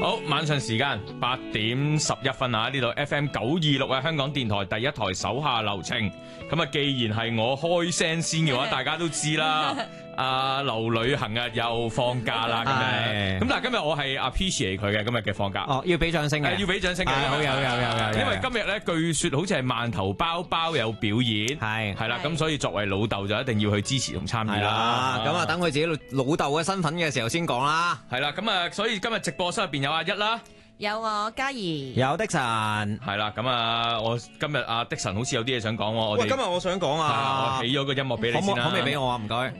好，晚上時間8:11啊，呢度 FM 926啊，香港電台第一台手下留情。咁啊，既然係我開聲先嘅話，大家都知啦。阿劉旅行啊，又放假啦，咁但係今日我係 appreciate 佢嘅今日嘅放假。 哦，要俾掌聲嘅， 要俾掌聲嘅。 好有。 因為今日咧，據說好似係饅頭包包有表演，係啦，咁所以作為老豆就一定要去支持同參與啦。 咁啊，等佢自己老豆嘅身份嘅時候先講啦。 係啦，咁啊，所以今日直播室入邊有阿一啦。 有我嘉怡， 有的神， 係啦，咁啊，我今日阿的神好似有啲嘢想講喎。 喂，今日我想講啊， 我起咗個音樂俾你先啦， 可唔可以俾我啊？唔該。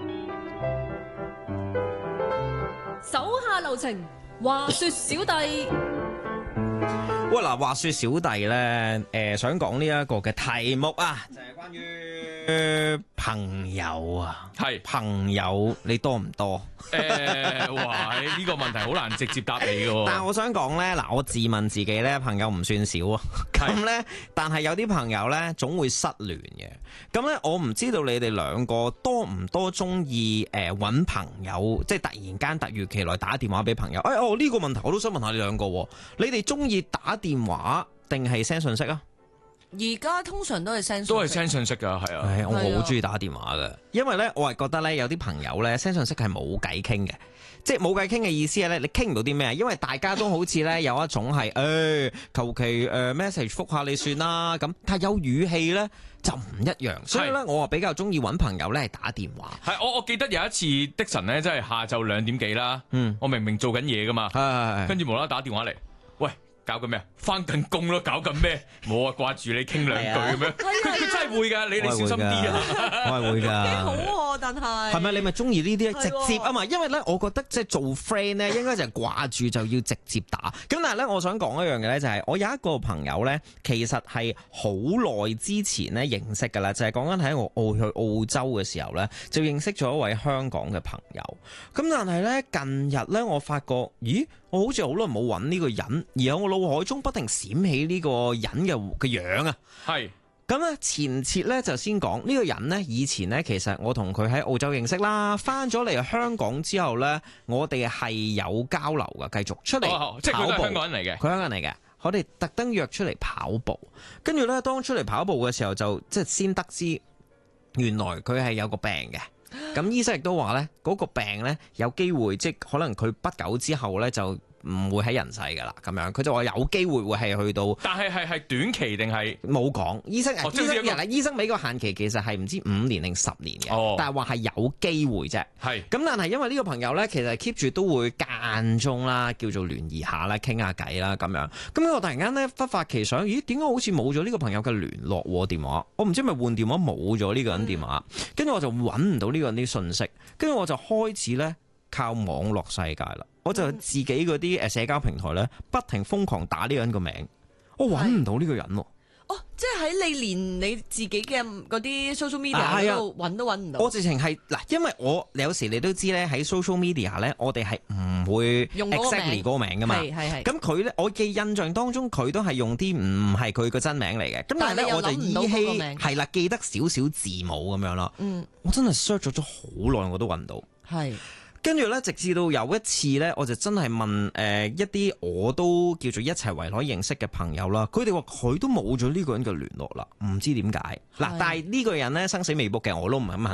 手下留情，話說小弟。 喂，嗱，話說小弟咧，想講呢一個嘅題目啊，就係關於朋友啊， 係朋友你多唔多？ 哇，呢個問題好難直接答你嘅。 但係我想講咧，嗱，我自問自己咧，朋友唔算少啊。咁咧，但係有啲朋友咧，總會失聯嘅。咁咧，我唔知道你哋兩個多唔多中意搵朋友，即係突然間突如其來打電話俾朋友。呢個問題我都想問下你兩個，你哋中意打電話定係 send 信息啊？ 而家通常都係 send 都係 send 信息噶，係啊。 我好中意打電話嘅，因為咧我係覺得咧有啲朋友咧 send 信息係冇偈傾嘅，即係冇偈傾嘅意思係咧你傾唔到啲咩，因為大家都好似咧有一種係求其message 覆下你算啦咁，但係有語氣咧就唔一樣，所以咧我啊比較中意揾朋友咧係打電話。係我記得有一次的神咧，即係下晝2點幾啦，我明明做緊嘢噶嘛，跟住無啦啦打電話嚟，喂。搞緊咩啊？翻緊工咯，搞緊咩？冇啊，掛住你傾兩句咁樣。佢真係會噶，你小心啲啊！ 我係會噶。 幾好喎，但係係咪你咪中意呢啲直接啊嘛？因為咧，我覺得即係做 friend 咧，應該就係掛住就要直接打。咁但係咧，我想講一樣嘅咧，就係我有一個朋友咧，其實係好耐之前咧認識噶啦，就係講緊喺我去澳洲嘅時候咧，就認識咗一位香港嘅朋友。咁但係咧，近日咧，我發覺，咦？我好似好耐冇揾呢個人，而喺我腦海中不停閃起呢個人嘅樣啊。係咁咧，前設咧就先講呢個人呢，以前呢，其實我同佢喺澳洲認識啦，翻咗嚟香港之後呢，我哋係有交流噶，繼續出嚟跑步。即係佢係香港人嚟嘅，佢香港人嚟嘅。我哋特登約出嚟跑步，跟住呢，當出嚟跑步嘅時候就即係先得知，原來佢係有個病嘅。咁醫生亦都話咧，嗰個病咧有機會，即係可能佢不久之後咧就唔會喺人世噶啦，咁樣佢就話有機會會係去到，但係短期定係冇講。醫生醫生俾個限期其實係唔知5年定10年嘅，但係話係有機會啫。係咁，但係因為呢個朋友咧，其實 keep 住都會間中啦，叫做聯誼下啦，傾下偈啦，咁樣。咁我突然間咧忽發奇想，咦？點解好似冇咗呢個朋友嘅聯絡電話？我唔知係咪換電話冇咗呢個人電話，跟住我就揾唔到呢個人啲信息，跟住我就開始咧靠網絡世界啦。我就自己嗰啲社交平台咧，不停瘋狂打呢個人個名，我揾唔到呢個人喎。 哦，即係喺你連你自己嘅嗰啲 social media 嗰度揾都揾唔到。我直情係嗱，因為我有時你都知咧，喺 social media 咧，我哋係唔會用 exactly 嗰個名噶嘛。係。咁佢咧，我嘅印象當中，佢都係用啲唔係佢個真名嚟嘅。咁但係咧，我就依稀係啦，記得少少字母咁樣咯。我真係 search 咗好耐，我都揾唔到。係。跟住咧，直至到有一次咧，我就真係問一啲我都叫做一齊圍內認識嘅朋友啦，佢哋話佢都冇咗呢個人嘅聯絡啦，唔知點解。嗱，但係呢個人咧生死未卜嘅，我都唔係咁